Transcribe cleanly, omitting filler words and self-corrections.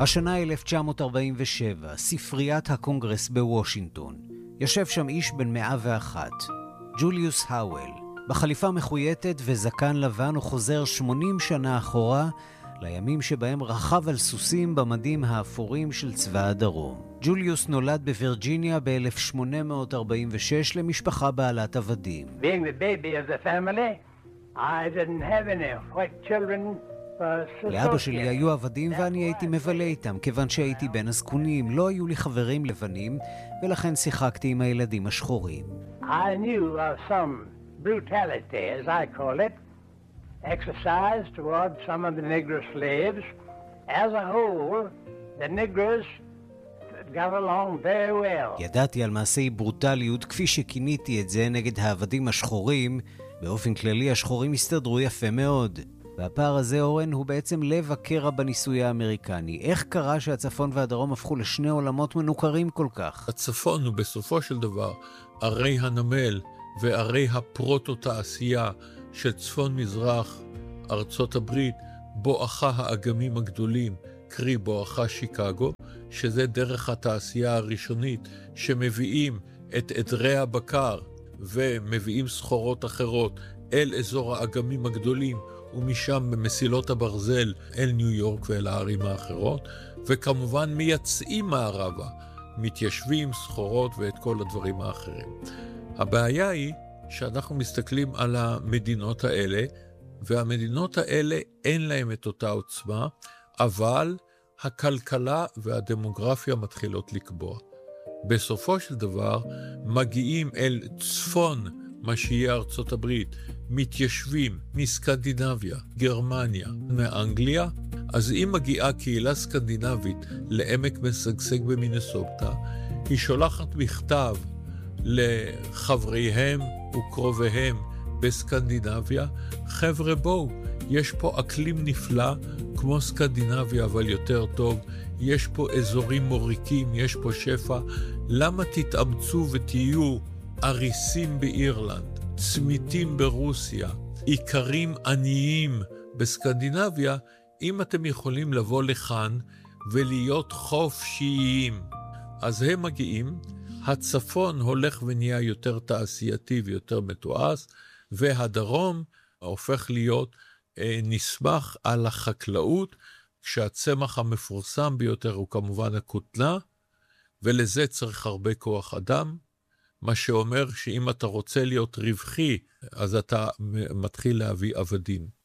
השנה 1947, ספריית הקונגרס בוושינגטון. יושב שם איש בן 101, ג'וליוס האוול. בחליפה מחויטת וזקן לבן הוא חוזר 80 שנה אחורה, לימים שבהם רכב על סוסים במדים האפורים של צבא הדרום. ג'וליוס נולד בווירג'יניה ב-1846 למשפחה בעלת עבדים. Being the baby of the family, I didn't have any white children. לאבא שלי היו עבדים ואני הייתי מבלה איתם, כיוון שהייתי בן הזקונים. לא היו לי חברים לבנים, ולכן שיחקתי עם הילדים השחורים. I knew of some brutality, as I call it, exercised toward some of the Negro slaves. As a whole, the Negroes got along very well. ידעתי על מעשי ברוטליות, כפי שכיניתי את זה, נגד העבדים השחורים. באופן כללי השחורים הסתדרו יפה מאוד. והפער הזה, אורן, הוא בעצם לב הקרע בניסוי האמריקני. איך קרה שהצפון והדרום הפכו לשני עולמות מנוכרים כל כך? הצפון הוא בסופו של דבר ערי הנמל וערי הפרוטו-תעשייה של צפון מזרח ארצות הברית, בואכה האגמים הגדולים, קרי בואכה שיקגו, שזה דרך התעשייה הראשונית שמביאים את עדרי הבקר ומביאים סחורות אחרות אל אזור האגמים הגדולים, ומשם במסילות הברזל אל ניו יורק ואל הערים האחרות, וכמובן מייצאים מערבה, מתיישבים, סחורות ואת כל הדברים האחרים. הבעיה היא שאנחנו מסתכלים על המדינות האלה, והמדינות האלה אין להם את אותה עוצמה, אבל הכלכלה והדמוגרפיה מתחילות לקבוע. בסופו של דבר מגיעים אל צפון מה שיהיה ארצות הברית, מתיישבים מסקנדינביה, גרמניה, מאנגליה. אז אם מגיעה קהילה סקנדינבית לעמק משגשג במינסוטה, היא שולחת מכתב לחבריהם וקרוביהם בסקנדינביה, חבר'ה בואו, יש פה אקלים נפלא כמו סקנדינביה אבל יותר טוב, יש פה אזורים מוריקים, יש פה שפע, למה תתאמצו ותהיו אריסים באירלנד, צמיתים ברוסיה, עיקרים עניים בסקנדינביה, אם אתם יכולים לבוא לכאן ולהיות חופשיים. אז הם מגיעים, הצפון הולך ונהיה יותר תעשייתי ויותר מתועש, והדרום הופך להיות נסמך על החקלאות, כשהצמח המפורסם ביותר הוא כמובן הכותנה, ולזה צריך הרבה כוח אדם, מה שאומר שאם אתה רוצה להיות רווחי, אז אתה מתחיל להביא עבדים.